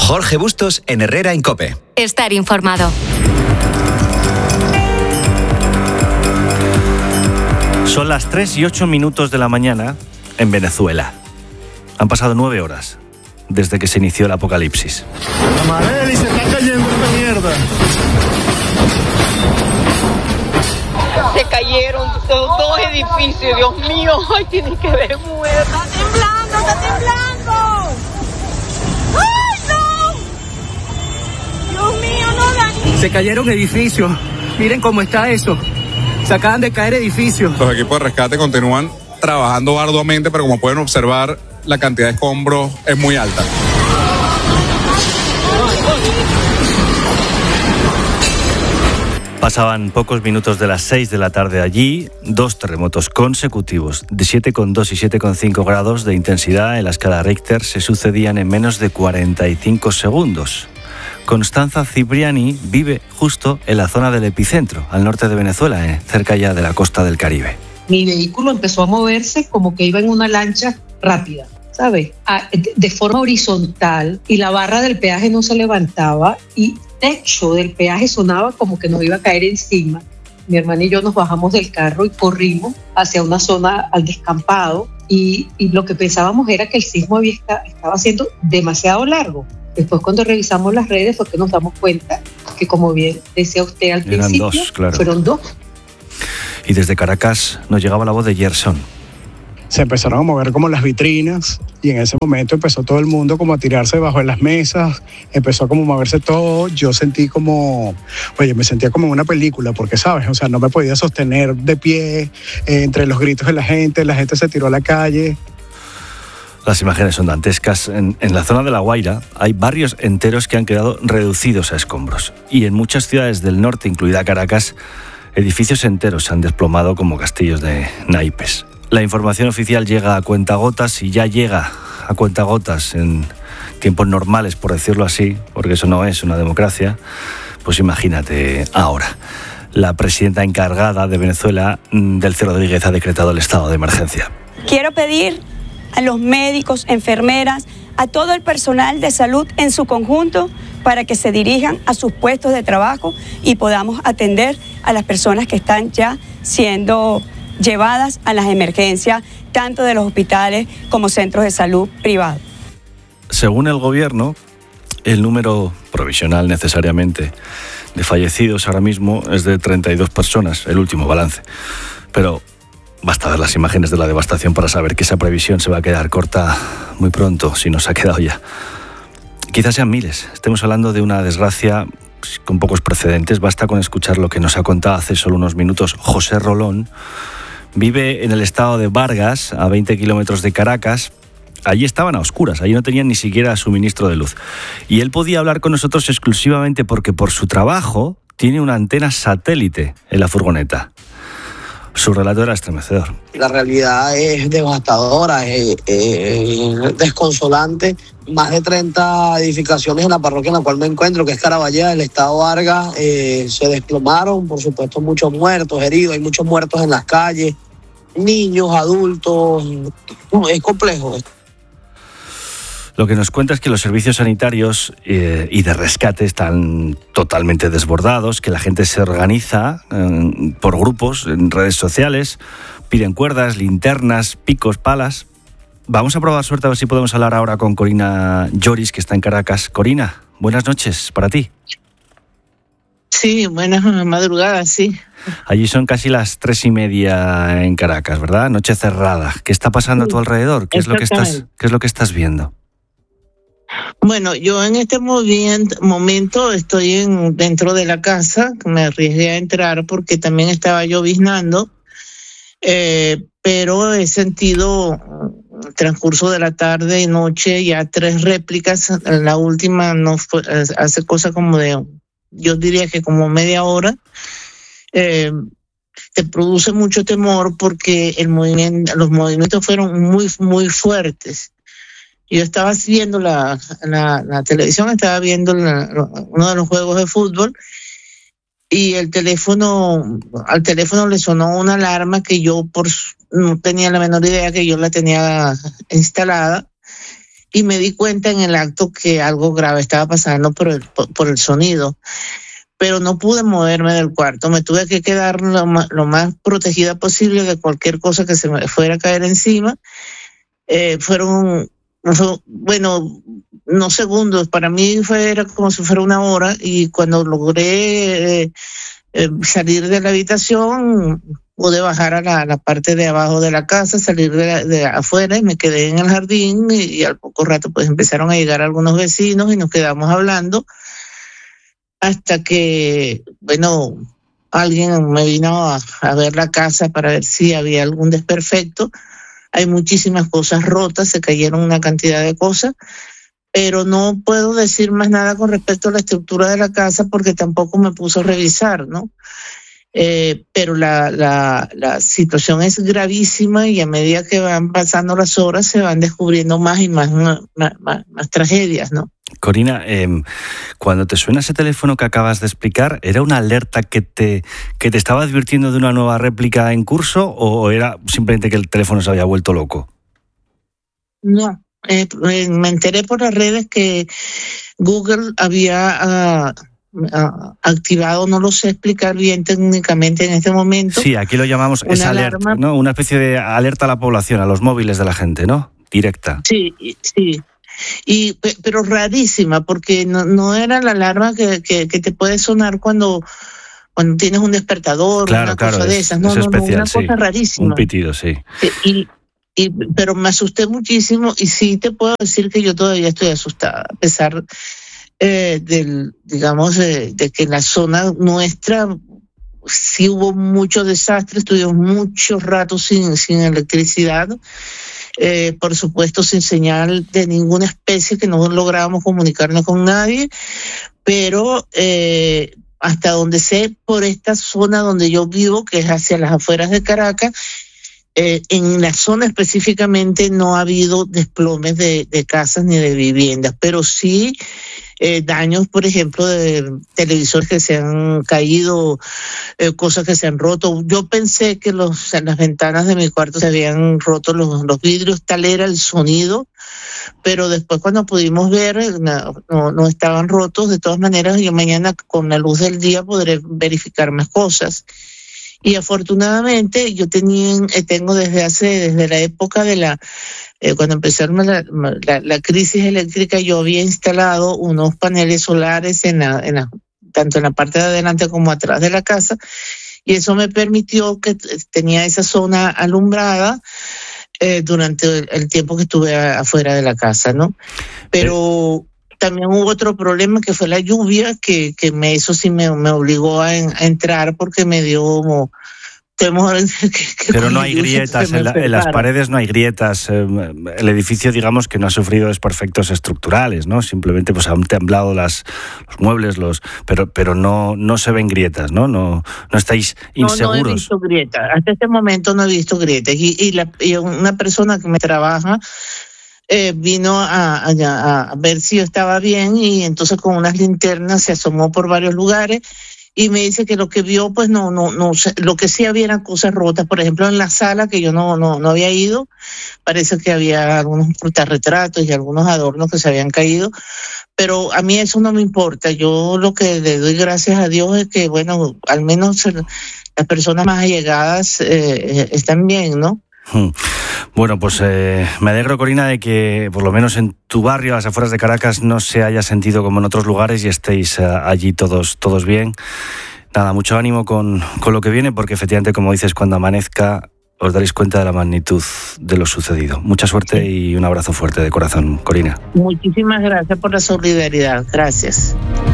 Jorge Bustos en Herrera en COPE. Estar informado. Son las 3:08 de la mañana en Venezuela. Han pasado 9 horas desde que se inició el apocalipsis. Marely, se está cayendo esta mierda. Se cayeron dos edificios, Dios mío, ay, tienen que ver muerto. ¡Está temblando, está temblando! ¡Ay, no! Dios mío, no, Dani. Se cayeron edificios, miren cómo está eso. Se acaban de caer edificios. Los equipos de rescate continúan trabajando arduamente, pero como pueden observar, la cantidad de escombros es muy alta. Pasaban pocos minutos de las 6 de la tarde allí, 2 terremotos consecutivos de 7,2 y 7,5 grados de intensidad en la escala Richter se sucedían en menos de 45 segundos. Constanza Cipriani vive justo en la zona del epicentro, al norte de Venezuela, cerca ya de la costa del Caribe. Mi vehículo empezó a moverse como que iba en una lancha rápida, ¿sabes? De forma horizontal, y la barra del peaje no se levantaba y el techo del peaje sonaba como que nos iba a caer encima. Mi hermana y yo nos bajamos del carro y corrimos hacia una zona al descampado y lo que pensábamos era que el sismo estaba siendo demasiado largo. Después, cuando revisamos las redes, fue que nos damos cuenta que, como bien decía usted al principio, fueron 2. Y desde Caracas nos llegaba la voz de Gerson. Se empezaron a mover como las vitrinas y en ese momento empezó todo el mundo como a tirarse debajo de las mesas, empezó a como moverse todo. Yo sentí como, me sentía como en una película porque, ¿sabes? O sea, no me podía sostener de pie entre los gritos de la gente se tiró a la calle. Las imágenes son dantescas. En la zona de La Guaira hay barrios enteros que han quedado reducidos a escombros. Y en muchas ciudades del norte, incluida Caracas, edificios enteros se han desplomado como castillos de naipes. La información oficial llega a cuentagotas y ya llega a cuentagotas en tiempos normales, por decirlo así, porque eso no es una democracia. Pues imagínate ahora. La presidenta encargada de Venezuela, Delcy Rodríguez, ha decretado el estado de emergencia. Quiero pedir a los médicos, enfermeras, a todo el personal de salud en su conjunto para que se dirijan a sus puestos de trabajo y podamos atender a las personas que están ya siendo llevadas a las emergencias, tanto de los hospitales como centros de salud privados. Según el gobierno, el número provisional necesariamente de fallecidos ahora mismo es de 32 personas, el último balance. Pero basta ver las imágenes de la devastación para saber que esa previsión se va a quedar corta muy pronto, si no se ha quedado ya. Quizás sean miles. Estemos hablando de una desgracia con pocos precedentes. Basta con escuchar lo que nos ha contado hace solo unos minutos José Rolón. Vive en el estado de Vargas, a 20 kilómetros de Caracas. Allí estaban a oscuras, allí no tenían ni siquiera suministro de luz. Y él podía hablar con nosotros exclusivamente porque por su trabajo tiene una antena satélite en la furgoneta. Su relato era estremecedor. La realidad es devastadora, es desconsolante. Más de 30 edificaciones en la parroquia en la cual me encuentro, que es Caraballeda, del estado Vargas, se desplomaron. Por supuesto, muchos muertos, heridos, hay muchos muertos en las calles, niños, adultos. Es complejo. Lo que nos cuenta es que los servicios sanitarios y de rescate están totalmente desbordados, que la gente se organiza por grupos en redes sociales, piden cuerdas, linternas, picos, palas. Vamos a probar suerte a ver si podemos hablar ahora con Corina Lloris, que está en Caracas. Corina, buenas noches para ti. Sí, buenas madrugadas, sí. Allí son casi las 3:30 en Caracas, ¿verdad? Noche cerrada. ¿Qué está pasando a tu alrededor? ¿Qué es lo que estás viendo? Bueno, yo en este momento estoy dentro de la casa, me arriesgué a entrar porque también estaba lloviznando, pero he sentido el transcurso de la tarde y noche ya 3 réplicas. La última no fue, hace cosa como yo diría que como media hora. Te produce mucho temor porque los movimientos fueron muy, muy fuertes. Yo estaba viendo la televisión, estaba viendo uno de los juegos de fútbol y al teléfono le sonó una alarma que yo no tenía la menor idea que yo la tenía instalada y me di cuenta en el acto que algo grave estaba pasando por el sonido. Pero no pude moverme del cuarto, me tuve que quedar lo más protegida posible de cualquier cosa que se me fuera a caer encima. Fueron no segundos, para mí era como si fuera una hora, y cuando logré salir de la habitación, pude bajar a la parte de abajo de la casa, salir de afuera, y me quedé en el jardín, y al poco rato pues empezaron a llegar algunos vecinos y nos quedamos hablando hasta que, alguien me vino a ver la casa para ver si había algún desperfecto. Hay muchísimas cosas rotas, se cayeron una cantidad de cosas, pero no puedo decir más nada con respecto a la estructura de la casa porque tampoco me puso a revisar, ¿no? Pero la situación es gravísima, y a medida que van pasando las horas se van descubriendo más y más tragedias, ¿no? Corina, cuando te suena ese teléfono que acabas de explicar, ¿era una alerta que te estaba advirtiendo de una nueva réplica en curso, o era simplemente que el teléfono se había vuelto loco? No, me enteré por las redes que Google había activado, no lo sé explicar bien técnicamente en este momento. Sí, aquí lo llamamos esa alerta, ¿no? Una especie de alerta a la población, a los móviles de la gente, ¿no? Directa. Sí. Pero rarísima, porque no era la alarma que te puede sonar cuando tienes un despertador, una cosa de esas. No, especial, una cosa rarísima. Un pitido, sí. Pero me asusté muchísimo, y sí te puedo decir que yo todavía estoy asustada, a pesar de que en la zona nuestra sí hubo mucho desastre, estuvimos muchos ratos sin electricidad. Por supuesto sin señal de ninguna especie, que no lográbamos comunicarnos con nadie, pero hasta donde sé, por esta zona donde yo vivo, que es hacia las afueras de Caracas, en la zona específicamente no ha habido desplomes de casas ni de viviendas, pero sí daños, por ejemplo, de televisores que se han caído, cosas que se han roto. Yo pensé que las ventanas de mi cuarto se habían roto los vidrios, tal era el sonido, pero después cuando pudimos ver no estaban rotos. De todas maneras, yo mañana con la luz del día podré verificar más cosas. Y afortunadamente yo tengo desde la época de cuando empezaron la crisis eléctrica, yo había instalado unos paneles solares tanto en la parte de adelante como atrás de la casa, y eso me permitió que tenía esa zona alumbrada durante el tiempo que estuve afuera de la casa, ¿no? Pero también hubo otro problema, que fue la lluvia, que eso sí me obligó a entrar, porque me dio temor. Pero no hay grietas, en las paredes no hay grietas. El edificio, digamos, que no ha sufrido desperfectos estructurales, ¿no? Simplemente pues han temblado los muebles, pero no se ven grietas, ¿no? No estáis inseguros. No he visto grietas. Hasta este momento no he visto grietas. Y una persona que me trabaja vino a ver si yo estaba bien, y entonces con unas linternas se asomó por varios lugares y me dice que lo que vio, pues no, lo que sí había eran cosas rotas. Por ejemplo, en la sala, que yo no había ido, parece que había algunos portarretratos y algunos adornos que se habían caído, pero a mí eso no me importa. Yo lo que le doy gracias a Dios es que, bueno, al menos las personas más allegadas están bien, ¿no? Bueno, pues me alegro, Corina, de que por lo menos en tu barrio, a las afueras de Caracas, no se haya sentido como en otros lugares y estéis allí todos bien. Nada, mucho ánimo con lo que viene, porque efectivamente, como dices, cuando amanezca os daréis cuenta de la magnitud de lo sucedido. Mucha suerte y un abrazo fuerte de corazón, Corina. Muchísimas gracias por la solidaridad. Gracias.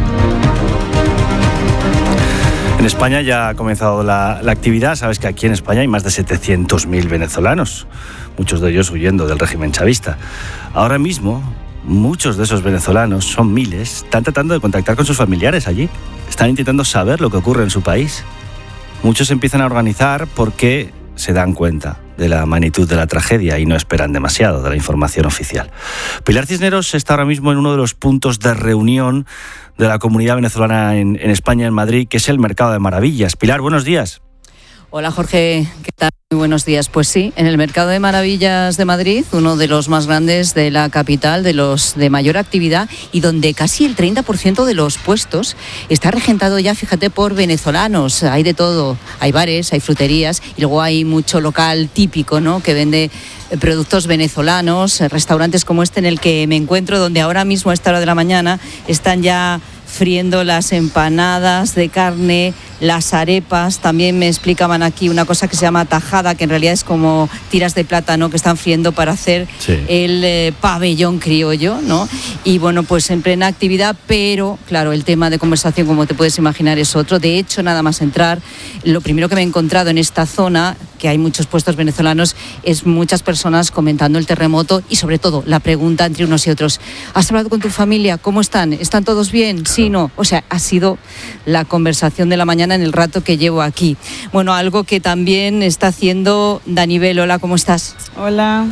En España ya ha comenzado la actividad. Sabes que aquí en España hay más de 700.000 venezolanos, muchos de ellos huyendo del régimen chavista. Ahora mismo, muchos de esos venezolanos, son miles, están tratando de contactar con sus familiares allí. Están intentando saber lo que ocurre en su país. Muchos se empiezan a organizar porque se dan cuenta de la magnitud de la tragedia y no esperan demasiado de la información oficial. Pilar Cisneros está ahora mismo en uno de los puntos de reunión de la comunidad venezolana en España, en Madrid, que es el Mercado de Maravillas. Pilar, buenos días. Hola Jorge, ¿qué tal? Muy buenos días. Pues sí, en el Mercado de Maravillas de Madrid, uno de los más grandes de la capital, de los de mayor actividad y donde casi el 30% de los puestos está regentado ya, fíjate, por venezolanos. Hay de todo, hay bares, hay fruterías y luego hay mucho local típico, ¿no?, que vende productos venezolanos, restaurantes como este en el que me encuentro, donde ahora mismo a esta hora de la mañana están ya friendo las empanadas de carne, las arepas. También me explicaban aquí una cosa que se llama tajada, que en realidad es como tiras de plátano que están friendo para hacer el pabellón criollo, ¿no? Y bueno, pues en plena actividad, pero claro, el tema de conversación, como te puedes imaginar, es otro. De hecho, nada más entrar, lo primero que me he encontrado en esta zona, que hay muchos puestos venezolanos, es muchas personas comentando el terremoto y sobre todo la pregunta entre unos y otros: ¿has hablado con tu familia? ¿Cómo están? ¿Están todos bien? Sí, no. O sea, ha sido la conversación de la mañana en el rato que llevo aquí. Bueno, algo que también está haciendo Danibel. Hola, ¿cómo estás? Hola.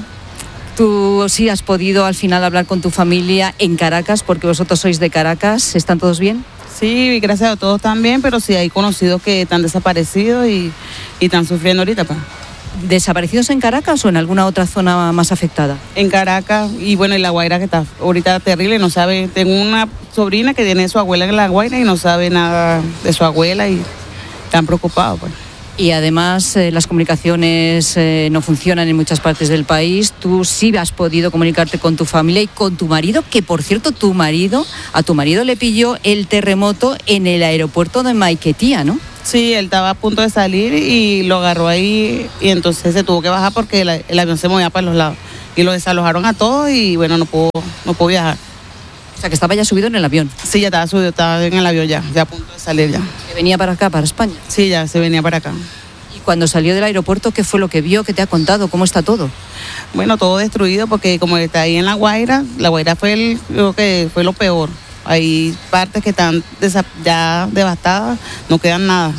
¿Tú sí has podido al final hablar con tu familia en Caracas? Porque vosotros sois de Caracas. ¿Están todos bien? Sí, gracias a todos también, pero sí hay conocidos que están desaparecidos y están sufriendo ahorita, pa. ¿Desaparecidos en Caracas o en alguna otra zona más afectada? En Caracas y bueno, en La Guaira, que está ahorita terrible, no sabe. Tengo una sobrina que tiene su abuela en La Guaira y no sabe nada de su abuela y están preocupados, pues. Y además las comunicaciones no funcionan en muchas partes del país. Tú sí has podido comunicarte con tu familia y con tu marido, que por cierto a tu marido le pilló el terremoto en el aeropuerto de Maiquetía, ¿no? Sí, él estaba a punto de salir y lo agarró ahí y entonces se tuvo que bajar porque el avión se movía para los lados. Y lo desalojaron a todos y bueno, no pudo viajar. O sea, que estaba ya subido en el avión. Sí, ya estaba subido, estaba en el avión ya a punto de salir ya. ¿Que venía para acá, para España? Sí, ya se venía para acá. ¿Y cuando salió del aeropuerto, qué fue lo que vio, qué te ha contado, cómo está todo? Bueno, todo destruido porque como está ahí en La Guaira creo que fue lo peor. Hay partes que están ya devastadas, no quedan nada.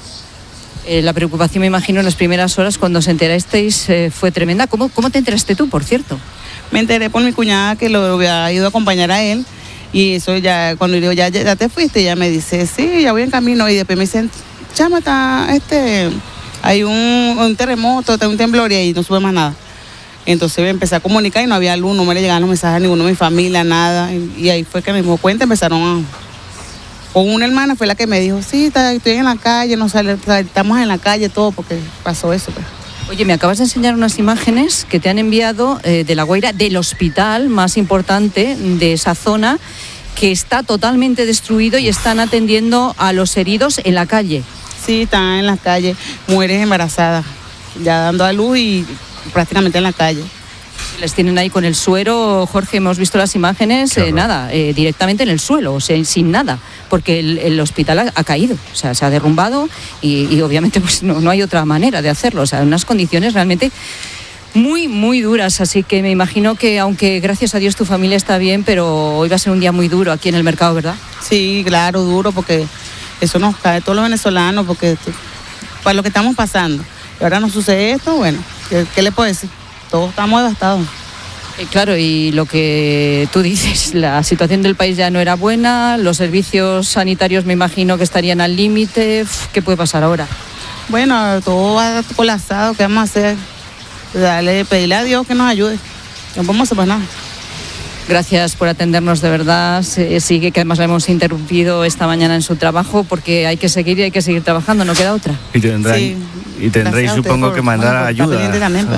La preocupación, me imagino, en las primeras horas cuando os enterasteis fue tremenda. ¿Cómo te enteraste tú, por cierto? Me enteré por mi cuñada que lo había ido a acompañar a él y eso ya, cuando yo ya te fuiste, ella me dice, sí, ya voy en camino y después me dicen, chama, hay un terremoto, un temblor y ahí no sube más nada. Entonces me empecé a comunicar y no había luz, no me le llegaban los mensajes a ninguno de mi familia, nada. Y ahí fue que me dio cuenta, con una hermana fue la que me dijo, sí, estoy en la calle, estamos en la calle, todo, porque pasó eso. Pues. Oye, me acabas de enseñar unas imágenes que te han enviado de La Guaira, del hospital más importante de esa zona, que está totalmente destruido y están atendiendo a los heridos en la calle. Sí, están en la calle, mujeres embarazadas, ya dando a luz y prácticamente en la calle. Les tienen ahí con el suero, Jorge, hemos visto las imágenes, directamente en el suelo, o sea, sin nada, porque el hospital ha caído, o sea, se ha derrumbado y obviamente pues no hay otra manera de hacerlo, o sea, en unas condiciones realmente muy, muy duras, así que me imagino que, aunque gracias a Dios tu familia está bien, pero hoy va a ser un día muy duro aquí en el mercado, ¿verdad? Sí, claro, duro, porque eso nos cae a todos los venezolanos, porque para lo que estamos pasando, y ahora nos sucede esto, bueno, ¿qué le puedo decir? Todos estamos devastados. Claro, y lo que tú dices, la situación del país ya no era buena, los servicios sanitarios me imagino que estarían al límite. ¿Qué puede pasar ahora? Bueno, todo va colapsado, ¿qué vamos a hacer? Pedirle a Dios que nos ayude, no podemos hacer más nada. Gracias por atendernos, de verdad. Sigue, que además la hemos interrumpido esta mañana en su trabajo, porque hay que seguir y hay que seguir trabajando, no queda otra. Y tendréis supongo que mandar ayuda.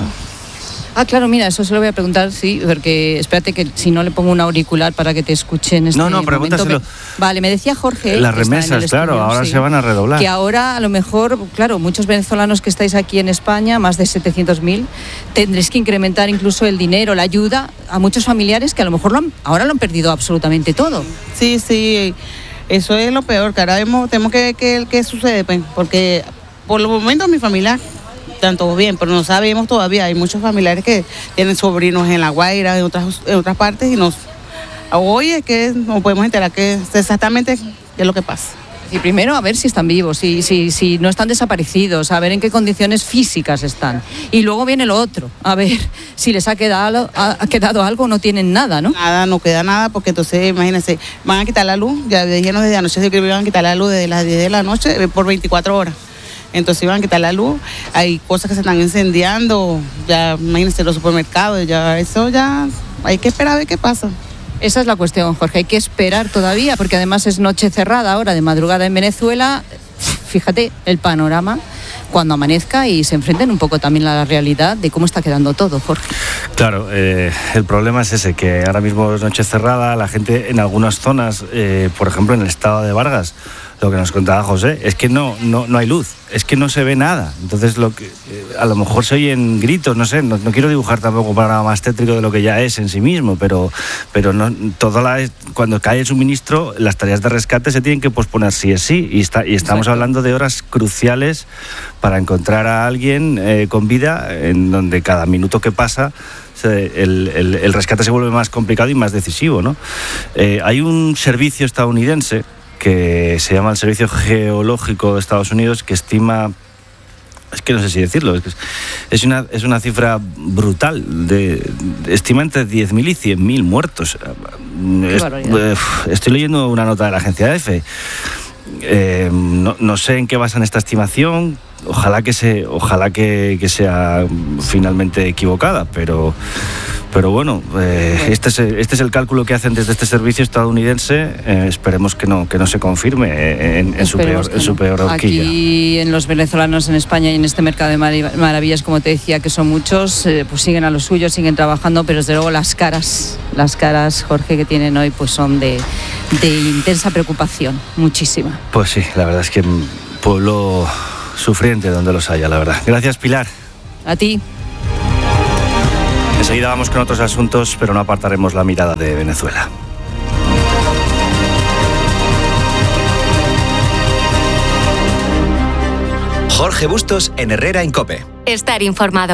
Ah, claro, mira, eso se lo voy a preguntar, sí, porque espérate que si no le pongo un auricular para que te escuche en este momento. Pregúntaselo. Vale, me decía Jorge... Las remesas, claro, ahora se van a redoblar. Que ahora, a lo mejor, claro, muchos venezolanos que estáis aquí en España, más de 700.000, tendréis que incrementar incluso el dinero, la ayuda a muchos familiares que a lo mejor ahora lo han perdido absolutamente todo. Sí, eso es lo peor, que ahora tenemos que sucede, pues, porque por el momento mi familia... están todos bien, pero no sabemos todavía. Hay muchos familiares que tienen sobrinos en La Guaira, en otras partes, y hoy es que nos podemos enterar que exactamente qué es lo que pasa. Y primero a ver si están vivos, si no están desaparecidos, a ver en qué condiciones físicas están. Y luego viene lo otro, a ver si les ha quedado algo o no tienen nada, ¿no? Nada, no queda nada, porque entonces, imagínense, van a quitar la luz, ya dijeron desde anoche que iban a quitar la luz desde las 10 de la noche por 24 horas. entonces iban a quitar la luz. Hay cosas que se están incendiando, ya imagínense los supermercados, ya eso ya hay que esperar a ver qué pasa. Esa es la cuestión, Jorge, hay que esperar todavía, porque además es noche cerrada ahora de madrugada en Venezuela. Fíjate el panorama cuando amanezca y se enfrenten un poco también a la realidad de cómo está quedando todo, Jorge. Claro, el problema es ese, que ahora mismo es noche cerrada, la gente en algunas zonas, por ejemplo en el estado de Vargas, lo que nos contaba José, es que no hay luz, es que no se ve nada. Entonces a lo mejor se oyen gritos, no sé, no quiero dibujar tampoco para nada más tétrico de lo que ya es en sí mismo, pero no, cuando cae el suministro, las tareas de rescate se tienen que posponer sí es sí, y estamos hablando de horas cruciales para encontrar a alguien con vida, en donde cada minuto que pasa el rescate se vuelve más complicado y más decisivo, ¿no? Hay un servicio estadounidense que se llama el Servicio Geológico de Estados Unidos, que estima, es que no sé si decirlo, es una cifra brutal, estima entre 10.000 y 100.000 muertos. Estoy leyendo una nota de la agencia EFE. No sé en qué basan esta estimación. Ojalá que sea finalmente equivocada, pero bueno, este es el cálculo que hacen desde este servicio estadounidense. Esperemos que no se confirme en su peor horquilla. Aquí en los venezolanos en España y en este mercado de maravillas, como te decía, que son muchos, pues siguen a lo suyo, siguen trabajando, pero desde luego las caras, Jorge, que tienen hoy, pues son de intensa preocupación, muchísima. Pues sí, la verdad es que pueblo sufriente donde los haya, la verdad. Gracias, Pilar. A ti. Enseguida vamos con otros asuntos, pero no apartaremos la mirada de Venezuela. Jorge Bustos en Herrera en COPE. Estar informado.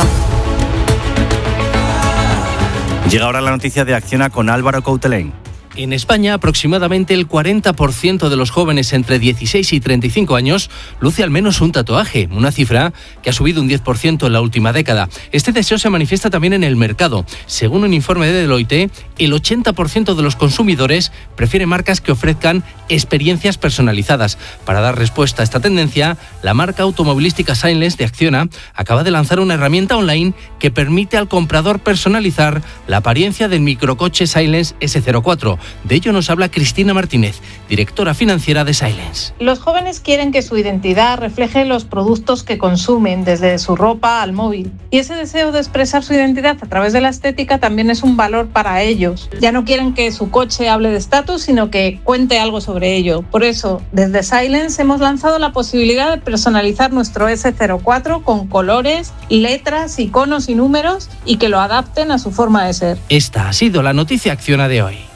Llega ahora la noticia de Acciona con Álvaro Coutelén. En España, aproximadamente el 40% de los jóvenes entre 16 y 35 años luce al menos un tatuaje, una cifra que ha subido un 10% en la última década. Este deseo se manifiesta también en el mercado. Según un informe de Deloitte, el 80% de los consumidores prefiere marcas que ofrezcan experiencias personalizadas. Para dar respuesta a esta tendencia, la marca automovilística Silence de Acciona acaba de lanzar una herramienta online que permite al comprador personalizar la apariencia del microcoche Silence S04. De ello nos habla Cristina Martínez, directora financiera de Silence. Los jóvenes quieren que su identidad refleje los productos que consumen, desde su ropa al móvil. Y ese deseo de expresar su identidad a través de la estética también es un valor para ellos. Ya no quieren que su coche hable de estatus, sino que cuente algo sobre ello. Por eso, desde Silence hemos lanzado la posibilidad de personalizar nuestro S04 con colores, letras, iconos y números, y que lo adapten a su forma de ser. Esta ha sido la noticia Acciona de hoy.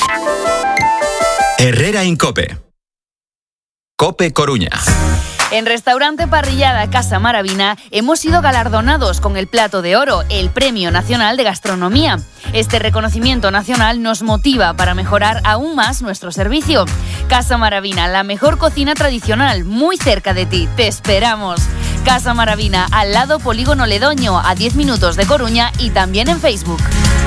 Herrera en COPE. COPE Coruña. En Restaurante Parrillada Casa Maravina hemos sido galardonados con el Plato de Oro, el Premio Nacional de Gastronomía. Este reconocimiento nacional nos motiva para mejorar aún más nuestro servicio. Casa Maravina, la mejor cocina tradicional, muy cerca de ti. Te esperamos. Casa Maravina, al lado Polígono Ledoño, a 10 minutos de Coruña, y también en Facebook.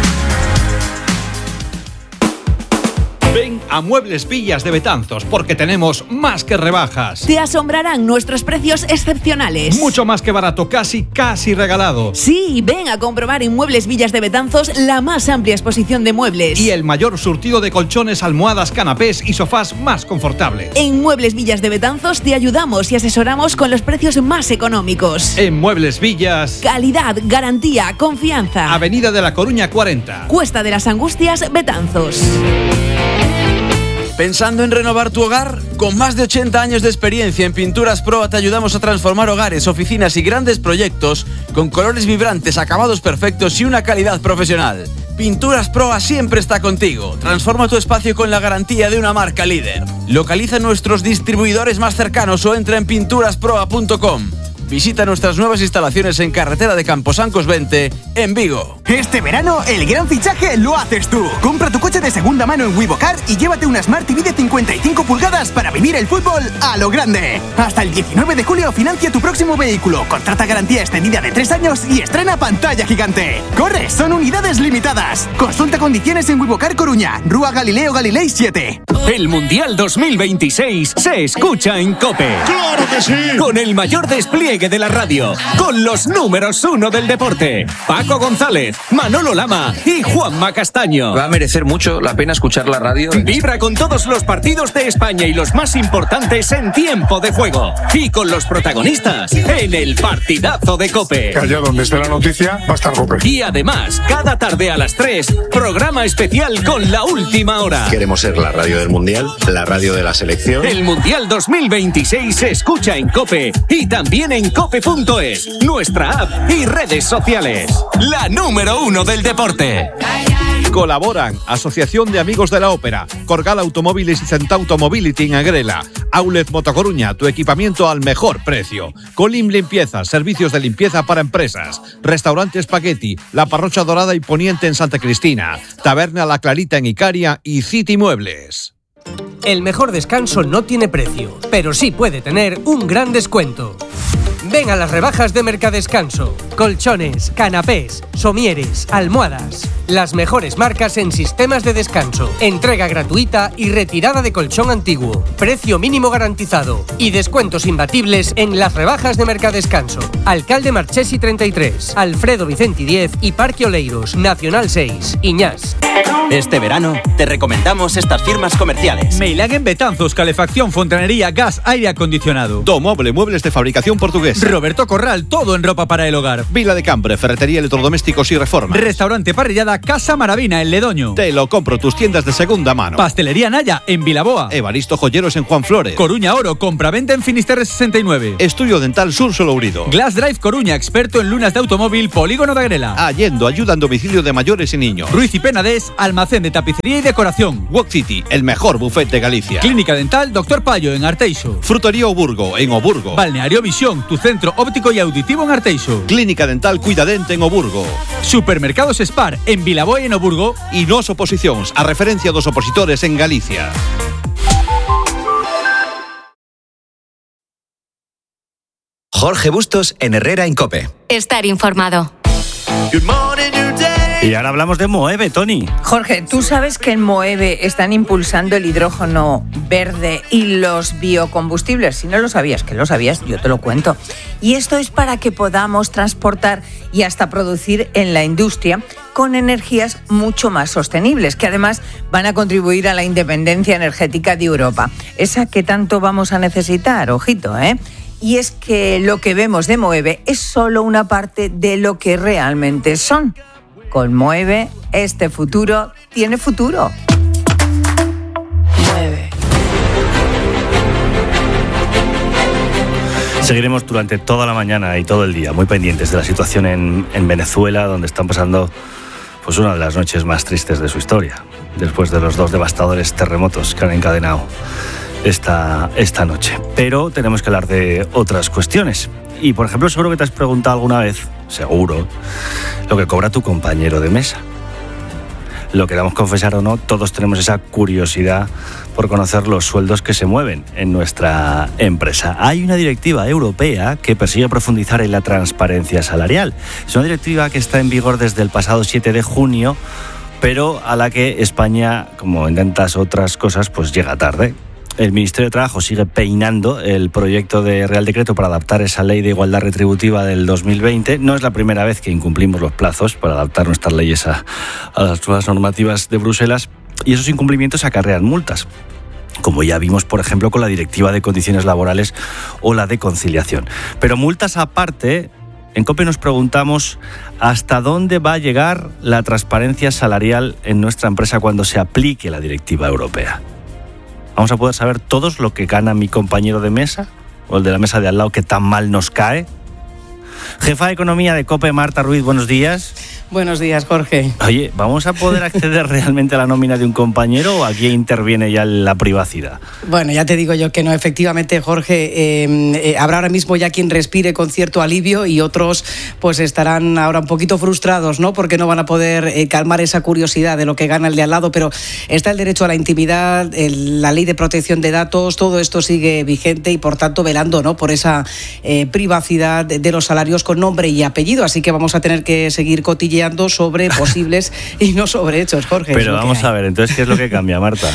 Ven a Muebles Villas de Betanzos, porque tenemos más que rebajas. Te asombrarán nuestros precios excepcionales. Mucho más que barato, casi regalado. Sí, ven a comprobar en Muebles Villas de Betanzos la más amplia exposición de muebles. Y el mayor surtido de colchones, almohadas, canapés y sofás más confortables. En Muebles Villas de Betanzos te ayudamos y asesoramos con los precios más económicos. En Muebles Villas... calidad, garantía, confianza. Avenida de la Coruña 40. Cuesta de las Angustias, Betanzos. ¿Pensando en renovar tu hogar? Con más de 80 años de experiencia en Pinturas Proa te ayudamos a transformar hogares, oficinas y grandes proyectos con colores vibrantes, acabados perfectos y una calidad profesional. Pinturas Proa siempre está contigo. Transforma tu espacio con la garantía de una marca líder. Localiza nuestros distribuidores más cercanos o entra en pinturasproa.com. Visita nuestras nuevas instalaciones en Carretera de Camposancos 20, en Vigo. Este verano, el gran fichaje lo haces tú. Compra tu coche de segunda mano en Wivocar y llévate una Smart TV de 55 pulgadas para vivir el fútbol a lo grande. Hasta el 19 de julio financia tu próximo vehículo, contrata garantía extendida de 3 años y estrena pantalla gigante. ¡Corre! Son unidades limitadas. Consulta condiciones en Wivocar Coruña, Rúa Galileo Galilei 7. El Mundial 2026 se escucha en COPE. ¡Claro que sí! Con el mayor despliegue de la radio, con los números 1 del deporte. Paco González, Manolo Lama y Juanma Castaño. Va a merecer mucho la pena escuchar la radio. Vibra con todos los partidos de España y los más importantes en tiempo de juego. Y con los protagonistas en el partidazo de COPE. Que allá donde esté la noticia va a estar COPE. Y además, cada tarde a las 3, programa especial con la última hora. Queremos ser la radio del Mundial, la radio de la selección. El Mundial 2026 se escucha en COPE y también en cope.es, nuestra app y redes sociales. La número 1 del deporte. Colaboran Asociación de Amigos de la Ópera, Corgal Automóviles y Centauto Mobility en Agrela, Outlet Motocoruña, tu equipamiento al mejor precio, Colim Limpieza, servicios de limpieza para empresas, Restaurante Spaghetti, La Parrocha Dorada y Poniente en Santa Cristina, Taberna La Clarita en Icaria y City Muebles. El mejor descanso no tiene precio, pero sí puede tener un gran descuento. Ven a las rebajas de Mercadescanso. Colchones, canapés, somieres, almohadas. Las mejores marcas en sistemas de descanso. Entrega gratuita y retirada de colchón antiguo. Precio mínimo garantizado. Y descuentos imbatibles en las rebajas de Mercadescanso. Alcalde Marchesi 33, Alfredo Vicenti 10 y Parque Oleiros, Nacional 6, Iñás. Este verano te recomendamos estas firmas comerciales. Meilagen Betanzos, calefacción, fontanería, gas, aire acondicionado. Domoble, muebles de fabricación portuguesa. Roberto Corral, todo en ropa para el hogar. Vila de Cambre, ferretería, electrodomésticos y reformas. Restaurante Parrillada Casa Maravina en Ledoño. Te lo compro, tus tiendas de segunda mano. Pastelería Naya en Vilaboa. Evaristo Joyeros en Juan Flores. Coruña Oro, compraventa en Finisterre 69. Estudio Dental Sur Solourido. Glass Drive Coruña, experto en lunas de automóvil, Polígono de Agrela. Allendo, ayuda en domicilio de mayores y niños. Ruiz y Penades, almacén de tapicería y decoración. Walk City, el mejor buffet de Galicia. Clínica Dental Dr. Payo en Arteixo. Frutería Oburgo en Oburgo. Balneario Visión, tu centro óptico y auditivo en Arteixo. Clínica Dental Cuidadente en Oburgo. Supermercados Spar en Vilaboa y en Oburgo. Y Nos Oposicións, a referencia dos opositores en Galicia. Jorge Bustos en Herrera en COPE. Estar informado. Y ahora hablamos de Moeve, Tony. Jorge, tú sabes que en Moeve están impulsando el hidrógeno verde y los biocombustibles. Si no lo sabías, que lo sabías, yo te lo cuento. Y esto es para que podamos transportar y hasta producir en la industria con energías mucho más sostenibles, que además van a contribuir a la independencia energética de Europa. Esa que tanto vamos a necesitar, ojito, ¿eh? Y es que lo que vemos de Moeve es solo una parte de lo que realmente son. Con Moeve, este futuro tiene futuro. Moeve. Seguiremos durante toda la mañana y todo el día muy pendientes de la situación en Venezuela, donde están pasando pues una de las noches más tristes de su historia, después de los 2 devastadores terremotos que han encadenado esta noche. Pero tenemos que hablar de otras cuestiones. Y, por ejemplo, seguro que te has preguntado alguna vez, seguro, lo que cobra tu compañero de mesa. Lo queramos confesar o no, todos tenemos esa curiosidad por conocer los sueldos que se mueven en nuestra empresa. Hay una directiva europea que persigue profundizar en la transparencia salarial. Es una directiva que está en vigor desde el pasado 7 de junio, pero a la que España, como en tantas otras cosas, pues llega tarde. El Ministerio de Trabajo sigue peinando el proyecto de Real Decreto para adaptar esa ley de igualdad retributiva del 2020. No es la primera vez que incumplimos los plazos para adaptar nuestras leyes a las nuevas normativas de Bruselas, y esos incumplimientos acarrean multas, como ya vimos, por ejemplo, con la Directiva de Condiciones Laborales o la de Conciliación. Pero multas aparte, en COPE nos preguntamos hasta dónde va a llegar la transparencia salarial en nuestra empresa cuando se aplique la directiva europea. ¿Vamos a poder saber todos lo que gana mi compañero de mesa? ¿O el de la mesa de al lado que tan mal nos cae? Jefa de Economía de COPE, Marta Ruiz, buenos días. Buenos días, Jorge. Oye, ¿vamos a poder acceder realmente a la nómina de un compañero o aquí interviene ya la privacidad? Bueno, ya te digo yo que no, efectivamente, Jorge, habrá ahora mismo ya quien respire con cierto alivio y otros pues estarán ahora un poquito frustrados, ¿no? Porque no van a poder calmar esa curiosidad de lo que gana el de al lado, pero está el derecho a la intimidad, la ley de protección de datos, todo esto sigue vigente y por tanto velando, ¿no? Por esa privacidad de los salarios con nombre y apellido, así que vamos a tener que seguir cotilleando sobre posibles y no sobre hechos, Jorge. Pero vamos a ver, entonces, ¿qué es lo que cambia, Marta?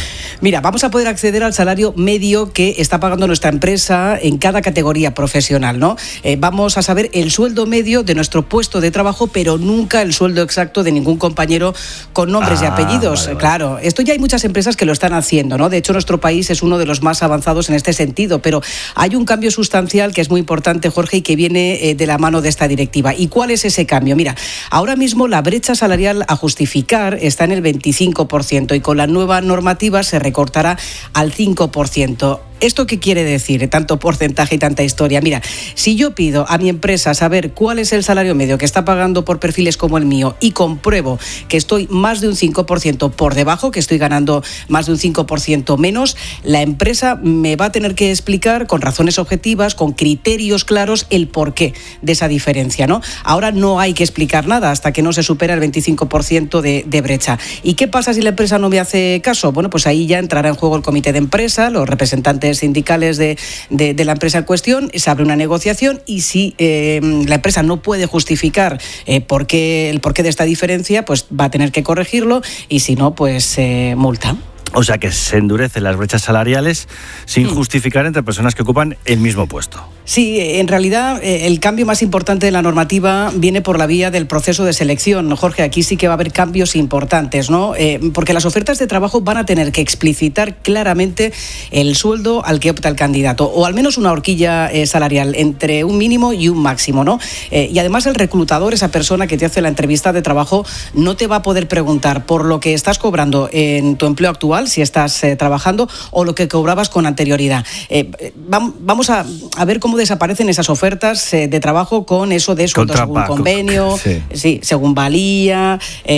Mira, vamos a poder acceder al salario medio que está pagando nuestra empresa en cada categoría profesional, ¿no? Vamos a saber el sueldo medio de nuestro puesto de trabajo, pero nunca el sueldo exacto de ningún compañero con nombres y apellidos. Vale. Claro, esto ya hay muchas empresas que lo están haciendo, ¿no? De hecho, nuestro país es uno de los más avanzados en este sentido, pero hay un cambio sustancial que es muy importante, Jorge, y que viene de la mano de esta directiva. ¿Y cuál es ese cambio? Mira, ahora mismo la brecha salarial a justificar está en el 25% y con la nueva normativa se recortará al 5%. ¿Esto qué quiere decir? Tanto porcentaje y tanta historia. Mira, si yo pido a mi empresa saber cuál es el salario medio que está pagando por perfiles como el mío y compruebo que estoy más de un 5% por debajo, que estoy ganando más de un 5% menos, la empresa me va a tener que explicar con razones objetivas, con criterios claros, el porqué de esa diferencia, ¿no? Ahora no hay que explicar nada hasta que no se supera el 25% de brecha. ¿Y qué pasa si la empresa no me hace caso? Bueno, pues ahí ya entrará en juego el comité de empresa, los representantes sindicales de la empresa en cuestión, se abre una negociación y si la empresa no puede justificar el porqué de esta diferencia, pues va a tener que corregirlo y si no, pues multa. O sea que se endurecen las brechas salariales sin justificar entre personas que ocupan el mismo puesto. Sí, en realidad el cambio más importante de la normativa viene por la vía del proceso de selección. Jorge, aquí sí que va a haber cambios importantes, ¿no? Porque las ofertas de trabajo van a tener que explicitar claramente el sueldo al que opta el candidato, o al menos una horquilla salarial entre un mínimo y un máximo, ¿no? Y además el reclutador, esa persona que te hace la entrevista de trabajo, no te va a poder preguntar por lo que estás cobrando en tu empleo actual, si estás trabajando, o lo que cobrabas con anterioridad. Vamos a ver cómo desaparecen esas ofertas de trabajo con eso de sueldo según convenio, sí, según valía,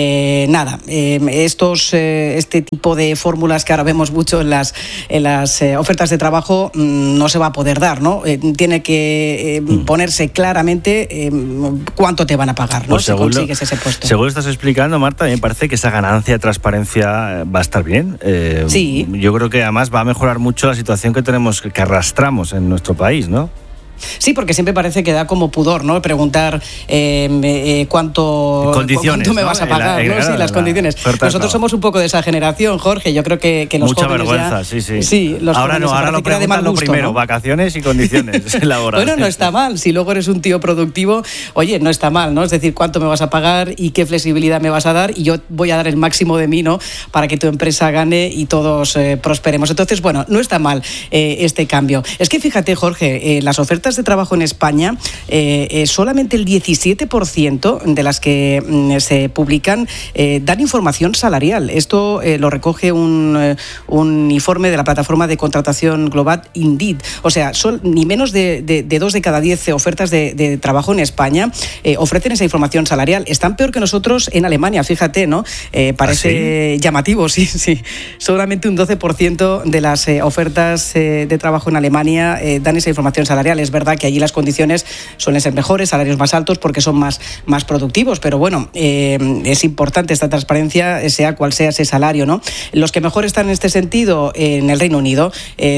este tipo de fórmulas que ahora vemos mucho en las ofertas de trabajo no se va a poder dar, ¿no? Tiene que ponerse claramente cuánto te van a pagar, ¿no? Pues si consigues ese puesto. Según estás explicando, Marta, a mí me parece que esa ganancia de transparencia va a estar bien. Sí. Yo creo que además va a mejorar mucho la situación que arrastramos en nuestro país, ¿no? Sí, porque siempre parece que da como pudor, ¿no? Preguntar cuánto me vas a pagar, ¿no? Sí, las condiciones. Nosotros somos un poco de esa generación, Jorge. Yo creo que los mucha jóvenes vergüenza, ya... sí. Ahora no, ahora lo preguntan lo primero, ¿no? Vacaciones y condiciones laborales. Bueno, no está mal. Si luego eres un tío productivo, oye, no está mal, ¿no? Es decir, cuánto me vas a pagar y qué flexibilidad me vas a dar y yo voy a dar el máximo de mí, ¿no? Para que tu empresa gane y todos prosperemos. Entonces, bueno, no está mal este cambio. Es que fíjate, Jorge, las ofertas de trabajo en España, solamente el 17% de las que se publican dan información salarial. Esto lo recoge un informe de la plataforma de contratación global Indeed. O sea, son ni menos de 2 de cada 10 ofertas de trabajo en España ofrecen esa información salarial. Están peor que nosotros en Alemania, fíjate, ¿no? Parece llamativo, sí. Solamente un 12% de las ofertas de trabajo en Alemania dan esa información salarial. Es verdad que allí las condiciones suelen ser mejores, salarios más altos porque son más productivos, pero bueno, es importante esta transparencia, sea cual sea ese salario, ¿no? Los que mejor están en este sentido en el Reino Unido,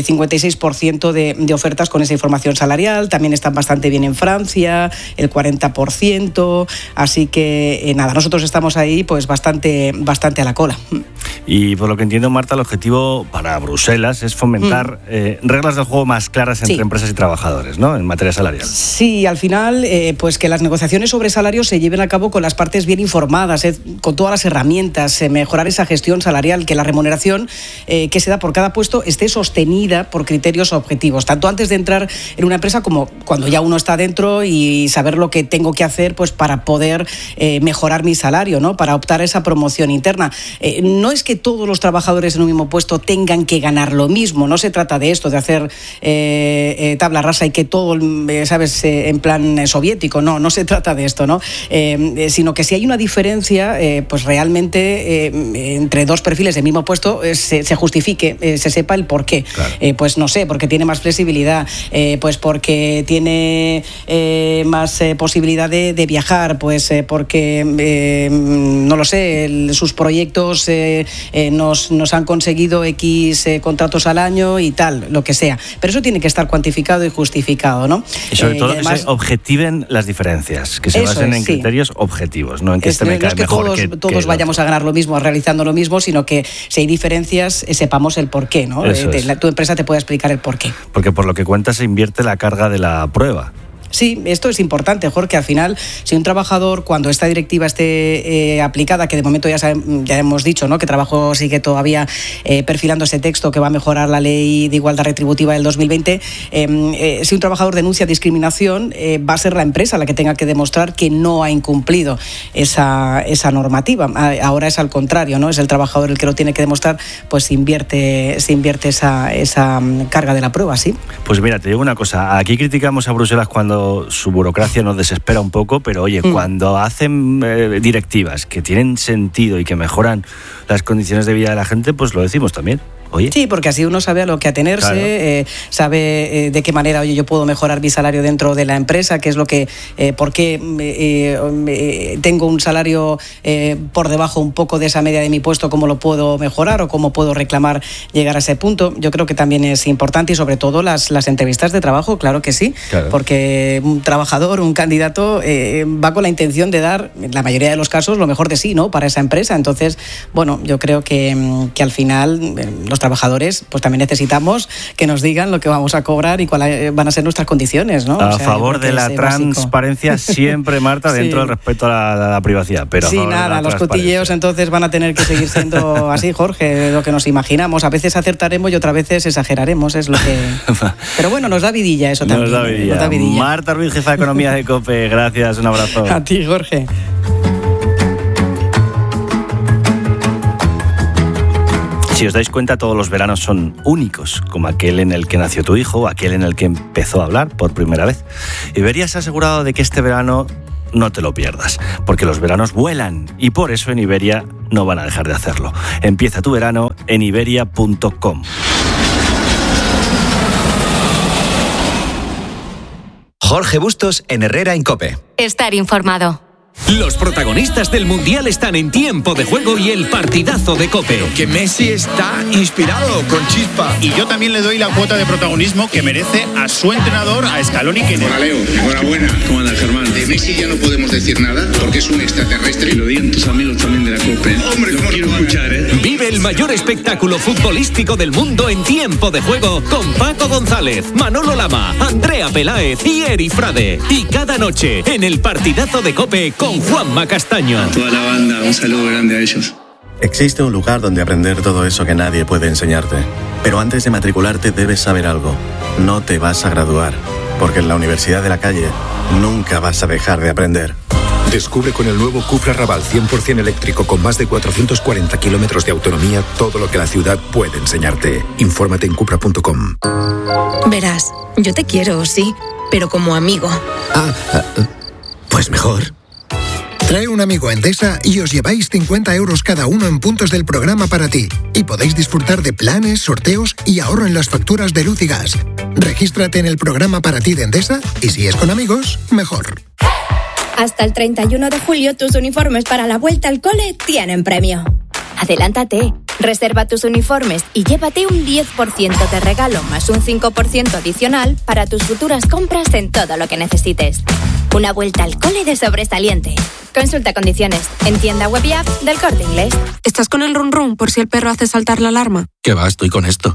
56% de ofertas con esa información salarial, también están bastante bien en Francia, el 40%, así que nada, nosotros estamos ahí pues bastante a la cola. Y por lo que entiendo, Marta, el objetivo para Bruselas es fomentar reglas del juego más claras entre empresas y trabajadores, ¿no? En materia salarial. Sí, al final, pues que las negociaciones sobre salarios se lleven a cabo con las partes bien informadas, con todas las herramientas, mejorar esa gestión salarial, que la remuneración que se da por cada puesto esté sostenida por criterios objetivos, tanto antes de entrar en una empresa como cuando ya uno está dentro y saber lo que tengo que hacer pues para poder mejorar mi salario, ¿no? Para optar a esa promoción interna. No es que todos los trabajadores en un mismo puesto tengan que ganar lo mismo, no se trata de esto, de hacer tabla rasa y que todo, ¿sabes?, en plan soviético, no se trata de esto, ¿no? Sino que si hay una diferencia, pues realmente entre dos perfiles del mismo puesto se justifique, se sepa el porqué. Claro. Pues no sé, porque tiene más flexibilidad, pues porque tiene más posibilidad de viajar, pues porque, no lo sé, sus proyectos nos han conseguido X contratos al año y tal, lo que sea. Pero eso tiene que estar cuantificado y justificado. mercado, ¿no? Y sobre todo además, que se objetiven las diferencias, que se basen en criterios objetivos, no en que este me cae mejor. No es que todos vayamos a ganar lo mismo realizando lo mismo, sino que si hay diferencias sepamos el porqué, ¿no? Tu empresa te puede explicar el porqué. Porque por lo que cuentas se invierte la carga de la prueba. Sí, esto es importante, Jorge. Al final, si un trabajador, cuando esta directiva esté aplicada, que de momento ya hemos dicho, ¿no?, que trabajo sigue todavía perfilando ese texto que va a mejorar la ley de igualdad retributiva del 2020, si un trabajador denuncia discriminación, va a ser la empresa la que tenga que demostrar que no ha incumplido esa normativa. Ahora es al contrario, ¿no? Es el trabajador el que lo tiene que demostrar, pues se invierte esa carga de la prueba, ¿sí? Pues mira, te digo una cosa. Aquí criticamos a Bruselas cuando su burocracia nos desespera un poco, pero oye, cuando hacen directivas que tienen sentido y que mejoran las condiciones de vida de la gente, pues lo decimos también. Oye. Sí, porque así uno sabe a lo que atenerse, claro. Sabe de qué manera, oye, yo puedo mejorar mi salario dentro de la empresa, qué es lo que, por qué tengo un salario por debajo un poco de esa media de mi puesto, cómo lo puedo mejorar o cómo puedo reclamar llegar a ese punto. Yo creo que también es importante, y sobre todo las entrevistas de trabajo, claro que sí, claro. Porque un trabajador, un candidato va con la intención de dar, en la mayoría de los casos, lo mejor de sí, ¿no?, para esa empresa. Entonces, bueno, yo creo que al final los trabajadores pues también necesitamos que nos digan lo que vamos a cobrar y cuáles van a ser nuestras condiciones, ¿no? A favor de la transparencia básico. Siempre, Marta, dentro del respeto a la privacidad. Pero sí, nada, los cotilleos entonces van a tener que seguir siendo así, Jorge, lo que nos imaginamos. A veces acertaremos y otras veces exageraremos, es lo que... Pero bueno, nos da vidilla eso también. Nos da vidilla. Marta Ruiz, jefa de Economía de COPE, gracias, un abrazo. A ti, Jorge. Si os dais cuenta, todos los veranos son únicos, como aquel en el que nació tu hijo o aquel en el que empezó a hablar por primera vez. Iberia se ha asegurado de que este verano no te lo pierdas, porque los veranos vuelan y por eso en Iberia no van a dejar de hacerlo. Empieza tu verano en iberia.com. Jorge Bustos en Herrera en COPE. Estar informado. Los protagonistas del Mundial están en Tiempo de Juego y el partidazo de COPE. Que Messi está inspirado, con chispa. Y yo también le doy la cuota de protagonismo que merece a su entrenador, a Scaloni. Hola, Leo. Enhorabuena. ¿Cómo andas, Germán? De Messi ya no podemos decir nada porque es un extraterrestre. Y lo digan tus amigos también de la COPE. Hombre, ¿cómo quiero escuchar, Vive el mayor espectáculo futbolístico del mundo en Tiempo de Juego con Paco González, Manolo Lama, Andrea Peláez y Eri Frade. Y cada noche en el partidazo de COPE con Juanma Castaño. A toda la banda, un saludo grande a ellos. Existe un lugar donde aprender todo eso que nadie puede enseñarte. Pero antes de matricularte debes saber algo. No te vas a graduar, porque en la Universidad de la Calle nunca vas a dejar de aprender. Descubre con el nuevo Cupra Raval 100% eléctrico con más de 440 kilómetros de autonomía todo lo que la ciudad puede enseñarte. Infórmate en cupra.com. Verás, yo te quiero, sí, pero como amigo. Pues mejor. Trae un amigo a Endesa y os lleváis 50 euros cada uno en puntos del programa para ti. Y podéis disfrutar de planes, sorteos y ahorro en las facturas de luz y gas. Regístrate en el programa para ti de Endesa y si es con amigos, mejor. Hasta el 31 de julio tus uniformes para la vuelta al cole tienen premio. Adelántate, reserva tus uniformes y llévate un 10% de regalo más un 5% adicional para tus futuras compras en todo lo que necesites. Una vuelta al cole de sobresaliente. Consulta condiciones en tienda web y app del Corte Inglés. ¿Estás con el run run por si el perro hace saltar la alarma? ¿Qué va? Estoy con esto.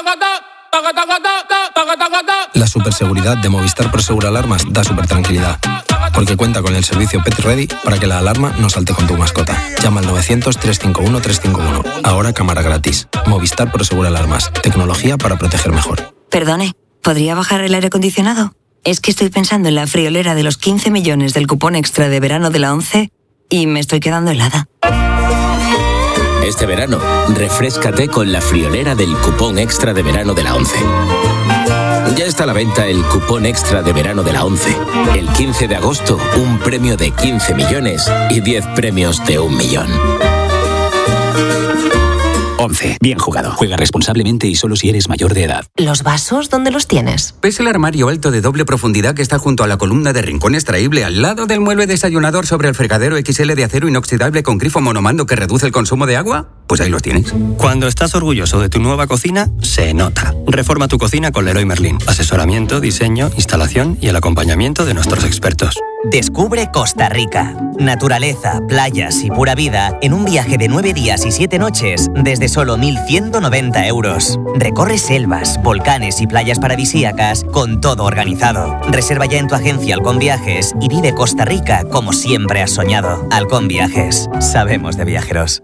La superseguridad de Movistar Prosegur Alarmas da super tranquilidad, porque cuenta con el servicio Pet Ready para que la alarma no salte con tu mascota. Llama al 900-351-351. Ahora cámara gratis. Movistar Prosegur Alarmas. Tecnología para proteger mejor. Perdone, ¿podría bajar el aire acondicionado? Es que estoy pensando en la friolera de los 15 millones del cupón extra de verano de la 11 y me estoy quedando helada. Este verano, refréscate con la friolera del cupón extra de verano de la 11. Ya está a la venta el cupón extra de verano de la 11. El 15 de agosto, un premio de 15 millones y 10 premios de 1 millón. 11. Bien jugado. Juega responsablemente y solo si eres mayor de edad. ¿Los vasos dónde los tienes? ¿Ves el armario alto de doble profundidad que está junto a la columna de rincón extraíble al lado del mueble desayunador sobre el fregadero XL de acero inoxidable con grifo monomando que reduce el consumo de agua? Pues ahí los tienes. Cuando estás orgulloso de tu nueva cocina, se nota. Reforma tu cocina con Leroy Merlin. Asesoramiento, diseño, instalación y el acompañamiento de nuestros expertos. Descubre Costa Rica. Naturaleza, playas y pura vida en un viaje de 9 días y 7 noches desde solo 1.190 euros. Recorre selvas, volcanes y playas paradisíacas con todo organizado. Reserva ya en tu agencia Halcón Viajes y vive Costa Rica como siempre has soñado. Halcón Viajes. Sabemos de viajeros.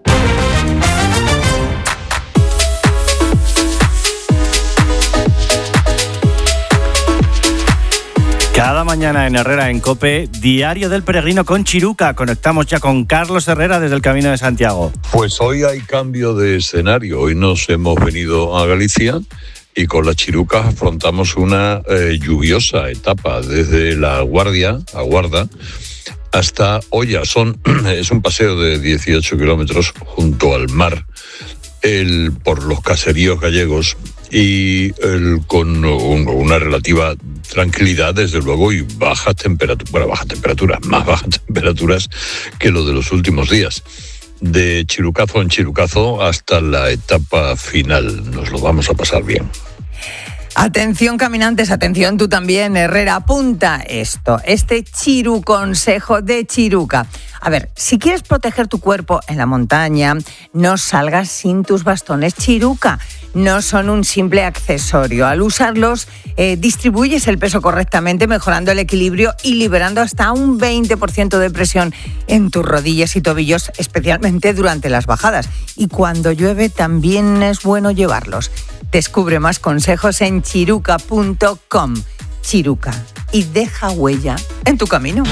Cada mañana en Herrera en COPE, Diario del Peregrino con Chiruca. Conectamos ya con Carlos Herrera desde el Camino de Santiago. Pues hoy hay cambio de escenario. Hoy nos hemos venido a Galicia y con las Chirucas afrontamos una lluviosa etapa desde La Guardia, Aguarda, hasta Olla. Es un paseo de 18 kilómetros junto al mar, por los caseríos gallegos y con una relativa tranquilidad, desde luego, y más bajas temperaturas que lo de los últimos días. De chirucazo en chirucazo hasta la etapa final. Nos lo vamos a pasar bien. Atención caminantes, atención tú también, Herrera, apunta este chiruconsejo de Chiruca. A ver, si quieres proteger tu cuerpo en la montaña, no salgas sin tus bastones Chiruca. No son un simple accesorio. Al usarlos, distribuyes el peso correctamente, mejorando el equilibrio y liberando hasta un 20% de presión en tus rodillas y tobillos, especialmente durante las bajadas. Y cuando llueve también es bueno llevarlos. Descubre más consejos en chiruca.com. Chiruca. Y deja huella en tu camino.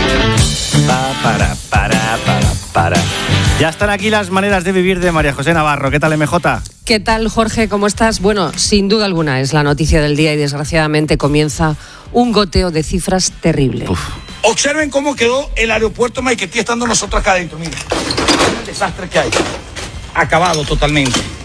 Para. Ya están aquí las maneras de vivir de María José Navarro. ¿Qué tal, MJ? ¿Qué tal, Jorge? ¿Cómo estás? Bueno, sin duda alguna es la noticia del día y desgraciadamente comienza un goteo de cifras terrible. Observen cómo quedó el aeropuerto Maiquetía estando nosotros acá adentro. Miren, el desastre que hay. Acabado totalmente.